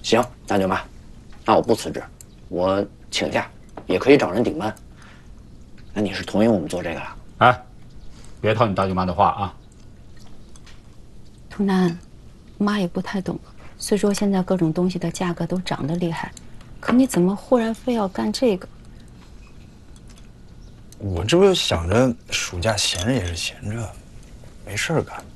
行，大舅妈，那我不辞职，我请假，也可以找人顶班。那你是同意我们做这个了？ 哎，别套你大舅妈的话啊！ 图南，妈也不太懂。虽说现在各种东西的价格都涨得厉害，可你怎么忽然非要干这个？ 我这不就想着暑假闲着也是闲着，没事儿干。